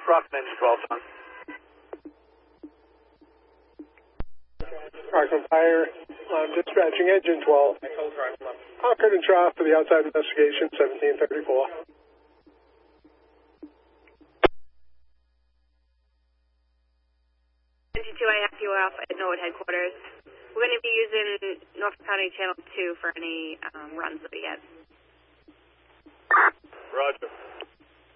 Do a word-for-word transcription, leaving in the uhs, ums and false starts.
Rockman twelve ton. Rockman Fire, um, dispatching engine twelve. Concord and Trough for the outside investigation, seventeen thirty-four. twenty-two, I have you off at Norwood headquarters. We're going to be using Norfolk County Channel two for any um, runs that we get. Roger.